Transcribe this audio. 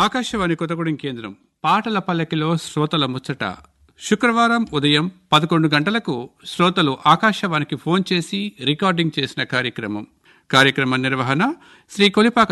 ఆకాశవాణి కొత్తగూడెం కేంద్రం పాటల పల్లకిలో శ్రోతల ముచ్చట. శుక్రవారం ఉదయం 11 గంటలకు శ్రోతలు ఆకాశవాణికి ఫోన్ చేసి రికార్డింగ్ చేసిన కార్యక్రమం నిర్వహణ శ్రీ కొలిపాక